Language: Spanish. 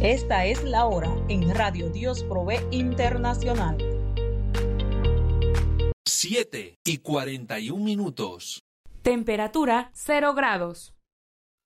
Esta es la hora en Radio Dios Provee Internacional. 7:41. Temperatura 0 grados.